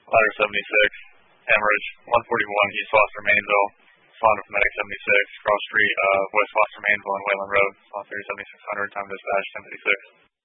ladder 76, hemorrhage, 141 East Foster, Mainsville, responded from medic 76, cross street, West Foster, Mainsville, and Wayland Road, respond 3600, time dispatch 1056.